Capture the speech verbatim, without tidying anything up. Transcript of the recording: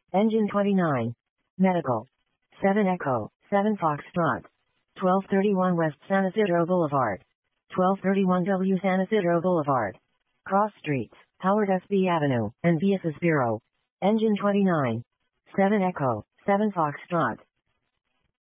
Engine twenty-nine. Medical. seven Echo, seven Foxtrot. twelve thirty-one West San Isidro Boulevard. twelve thirty-one W San Isidro Boulevard. Cross Streets, Howard S B Avenue, and Via Bureau. Engine twenty-nine. seven Echo, seven Foxtrot.